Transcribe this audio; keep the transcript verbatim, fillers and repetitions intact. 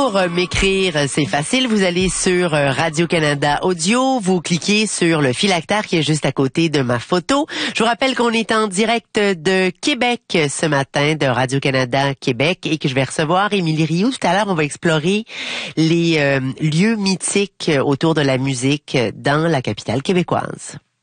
Pour m'écrire, c'est facile. Vous allez sur Radio-Canada Audio, vous cliquez sur le phylactère qui est juste à côté de ma photo. Je vous rappelle qu'on est en direct de Québec ce matin, de Radio-Canada Québec, et que je vais recevoir Émilie Rioux. Tout à l'heure, on va explorer les euh, lieux mythiques autour de la musique dans la capitale québécoise.